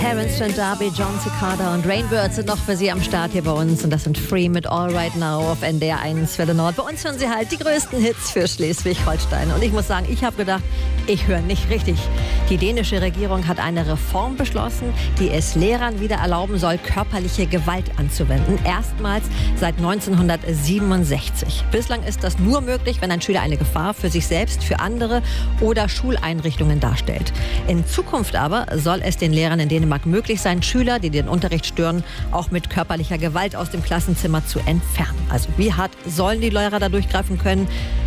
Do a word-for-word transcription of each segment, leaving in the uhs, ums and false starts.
Terence Trent D'Arby, John Cicada und Rainbird sind noch für Sie am Start hier bei uns. Und das sind Free mit All Right Now auf N D R eins Welle Nord. Bei uns hören Sie halt die größten Hits für Schleswig-Holstein. Und ich muss sagen, ich habe gedacht, ich höre nicht richtig. Die dänische Regierung hat eine Reform beschlossen, die es Lehrern wieder erlauben soll, körperliche Gewalt anzuwenden. Erstmals seit neunzehnhundertsiebenundsechzig. Bislang ist das nur möglich, wenn ein Schüler eine Gefahr für sich selbst, für andere oder Schuleinrichtungen darstellt. In Zukunft aber soll es den Lehrern in Dänemark möglich sein, Schüler, die den Unterricht stören, auch mit körperlicher Gewalt aus dem Klassenzimmer zu entfernen. Also wie hart sollen die Lehrer da durchgreifen können?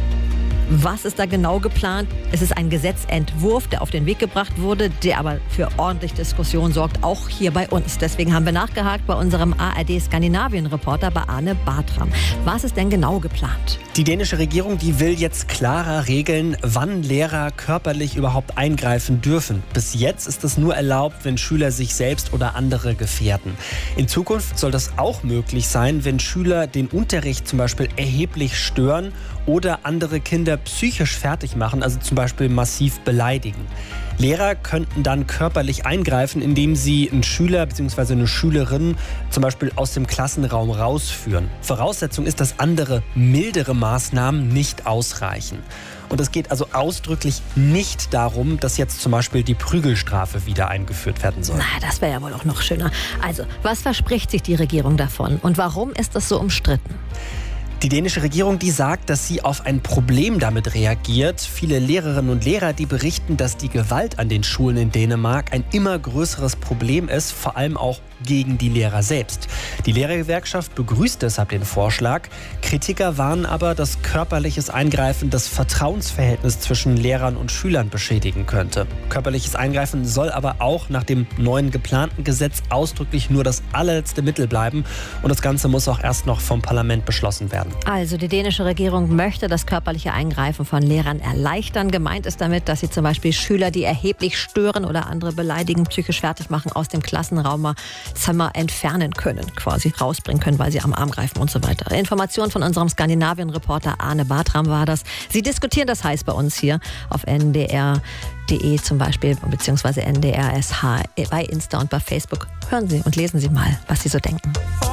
Was ist da genau geplant? Es ist ein Gesetzentwurf, der auf den Weg gebracht wurde, der aber für ordentlich Diskussion sorgt, auch hier bei uns. Deswegen haben wir nachgehakt bei unserem A R D-Skandinavien-Reporter, bei Arne Bartram. Was ist denn genau geplant? Die dänische Regierung, die will jetzt klarer regeln, wann Lehrer körperlich überhaupt eingreifen dürfen. Bis jetzt ist es nur erlaubt, wenn Schüler sich selbst oder andere gefährden. In Zukunft soll das auch möglich sein, wenn Schüler den Unterricht zum Beispiel erheblich stören oder andere Kinder psychisch fertig machen, also zum Beispiel massiv beleidigen. Lehrer könnten dann körperlich eingreifen, indem sie einen Schüler bzw. eine Schülerin zum Beispiel aus dem Klassenraum rausführen. Voraussetzung ist, dass andere, mildere Maßnahmen nicht ausreichen. Und es geht also ausdrücklich nicht darum, dass jetzt zum Beispiel die Prügelstrafe wieder eingeführt werden soll. Na, das wäre ja wohl auch noch schöner. Also, was verspricht sich die Regierung davon und warum ist das so umstritten? Die dänische Regierung, die sagt, dass sie auf ein Problem damit reagiert. Viele Lehrerinnen und Lehrer, die berichten, dass die Gewalt an den Schulen in Dänemark ein immer größeres Problem ist, vor allem auch gegen die Lehrer selbst. Die Lehrergewerkschaft begrüßt deshalb den Vorschlag. Kritiker warnen aber, dass körperliches Eingreifen das Vertrauensverhältnis zwischen Lehrern und Schülern beschädigen könnte. Körperliches Eingreifen soll aber auch nach dem neuen geplanten Gesetz ausdrücklich nur das allerletzte Mittel bleiben. Und das Ganze muss auch erst noch vom Parlament beschlossen werden. Also die dänische Regierung möchte das körperliche Eingreifen von Lehrern erleichtern. Gemeint ist damit, dass sie zum Beispiel Schüler, die erheblich stören oder andere beleidigen, psychisch fertig machen, aus dem Klassenraum Zimmer entfernen können, quasi rausbringen können, weil sie am Arm greifen und so weiter. Informationen von unserem Skandinavien-Reporter Arne Bartram war das. Sie diskutieren das heiß bei uns hier auf N D R punkt de zum Beispiel, beziehungsweise N D R S H bei Insta und bei Facebook. Hören Sie und lesen Sie mal, was Sie so denken.